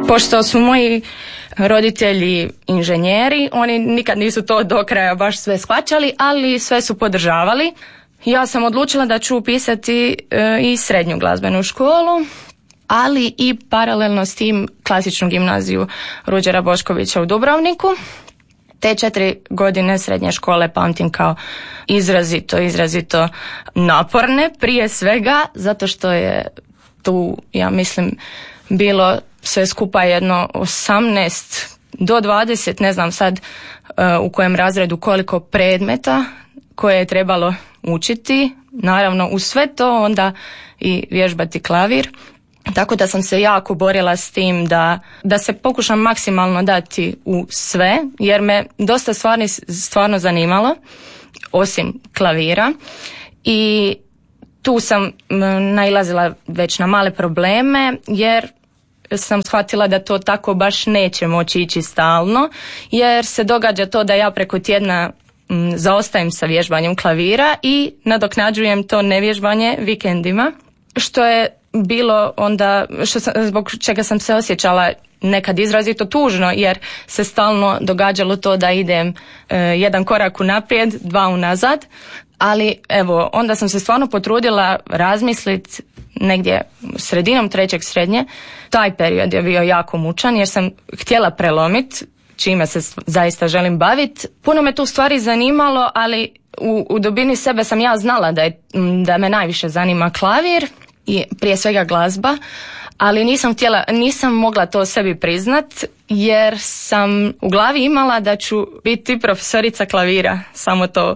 Pošto su moji roditelji inženjeri, oni nikad nisu to do kraja baš sve shvaćali, ali sve su podržavali. Ja sam odlučila da ću upisati i srednju glazbenu školu, ali i paralelno s tim klasičnu gimnaziju Ruđera Boškovića u Dubrovniku. Te 4 godine srednje škole pamtim kao izrazito naporne, prije svega, zato što je tu, ja mislim, bilo sve skupa jedno 18 do 20, ne znam sad u kojem razredu koliko predmeta koje je trebalo učiti. Naravno, uz sve to onda i vježbati klavir. Tako da sam se jako borila s tim da se pokušam maksimalno dati u sve, jer me dosta stvarno zanimalo, osim klavira. I tu sam nailazila već na male probleme, jer sam shvatila da to tako baš neće moći ići stalno, jer se događa to da ja preko tjedna zaostajem sa vježbanjem klavira i nadoknađujem to nevježbanje vikendima, što je bilo onda, zbog čega sam se osjećala nekad izrazito tužno, jer se stalno događalo to da idem jedan korak unaprijed, 2 unazad, ali evo, onda sam se stvarno potrudila razmisliti negdje sredinom 3. srednje. Taj period je bio jako mučan, jer sam htjela prelomiti čime se zaista želim baviti. Puno me tu stvari zanimalo, ali u dubini sebe sam ja znala da me najviše zanima klavir i prije svega glazba, ali nisam mogla to sebi priznat, jer sam u glavi imala da ću biti profesorica klavira, samo to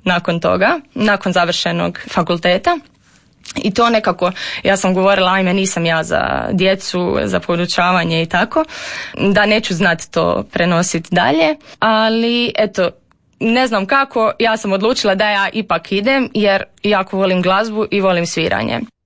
nakon završenog fakulteta. I to nekako, ja sam govorila, ajme, nisam ja za djecu, za podučavanje i tako, da neću znati to prenositi dalje, ali eto, ne znam kako, ja sam odlučila da ja ipak idem, jer jako volim glazbu i volim sviranje.